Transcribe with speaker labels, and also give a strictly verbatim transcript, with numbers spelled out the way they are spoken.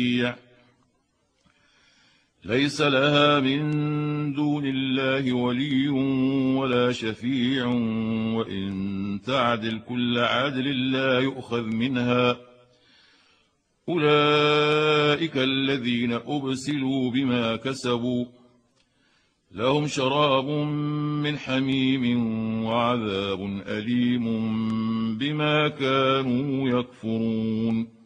Speaker 1: ليس لها من دون الله ولي ولا شفيع وإن تعدل كل عدل لا يؤخذ منها. أولئك الذين أبسلوا بما كسبوا لهم شراب من حميم وعذاب أليم بما كانوا يكفرون.